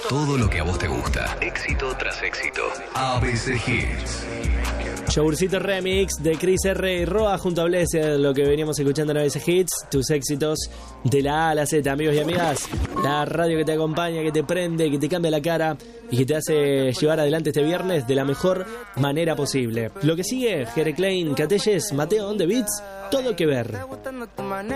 Todo lo que a vos te gusta. Éxito tras éxito. ABC Hits. Yogurcito Remix de Chris R. y Roa junto a Blessed, lo que veníamos escuchando en ABC Hits, tus éxitos de la A a la Z, amigos y amigas. La radio que te acompaña, que te prende, que te cambia la cara y que te hace llevar adelante este viernes de la mejor manera posible. Lo que sigue, Jere Klein, Catelles, Mateo on the Beats, todo que ver.